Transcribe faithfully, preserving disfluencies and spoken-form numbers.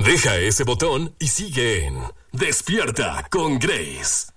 Deja ese botón y sigue en Despierta con Grace.